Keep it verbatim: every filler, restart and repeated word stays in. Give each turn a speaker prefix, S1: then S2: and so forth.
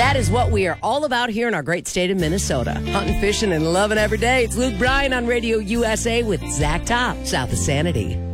S1: That is what we are all about here in our great state of Minnesota. Hunting, fishing, and loving every day. It's Luke Bryan on Radio U S A with Zach Top, south of Sanity.